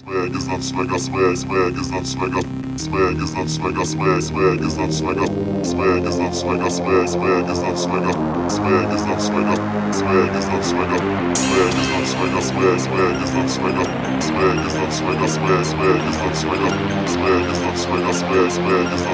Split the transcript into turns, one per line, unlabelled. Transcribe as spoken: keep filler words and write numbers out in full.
Swag is not swagger, swag, swag is not swagger. Swag is not swagger, swag, swag is not swagger. Swag is not swagger, swag, swag is not swagger. Swag is not swagger, swag is not swagger. Swag is not swagger, swag, swag is not swagger. Swag is not swagger, swag, swag is not swagger. Swag is not swagger, swag, swag is not